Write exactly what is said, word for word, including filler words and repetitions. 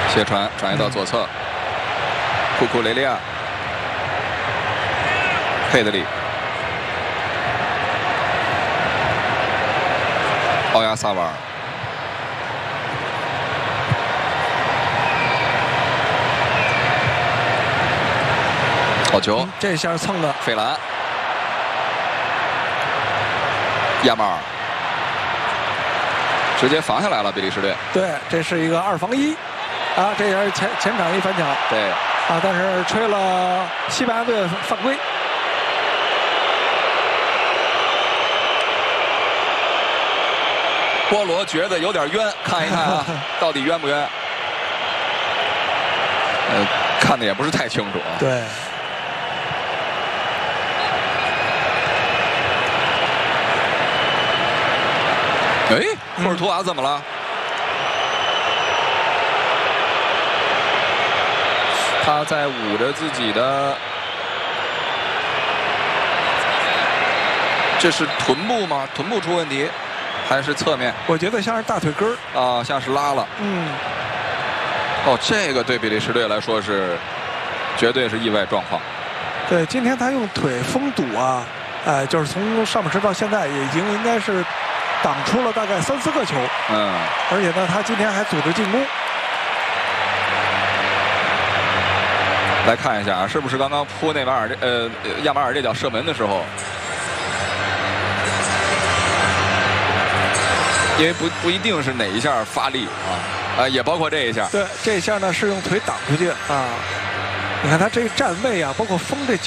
斜传转移到左侧，库库雷利亚，佩德里，奥亚萨瓦尔。 好球、嗯！ 这下蹭的费兰，亚马尔直接防下来了，比利时队。 对，这是一个二防一，啊，这也是前前场一反抢。 对， 啊，但是吹了西班牙队犯规。 波罗觉得有点冤，看一看啊，到底冤不冤？呃，看的也不是太清楚啊。 对。 哎，霍尔图瓦怎么了？他在捂着自己的，这是臀部吗？臀部出问题，还是侧面？ 我觉得像是大腿根儿啊，像是拉了。 嗯。 哦，这个对比利时队来说是绝对是意外状况。 对，今天他用腿封堵啊，哎，就是从上半时到现在，也已经应该是。 挡出了大概三四个球， 嗯， 而且呢，他今天还组织进攻。 来看一下啊，是不是刚刚扑内马尔这呃亚马尔这脚射门的时候，因为不不一定是哪一下发力啊，啊，也包括这一下。 对，这一下呢是用腿挡出去啊。你看他这个站位啊，包括封这。